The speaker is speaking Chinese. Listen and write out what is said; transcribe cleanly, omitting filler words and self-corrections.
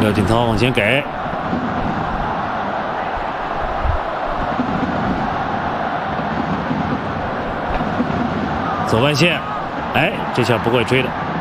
廖锦涛往前给，左外线，哎，这下不会吹的。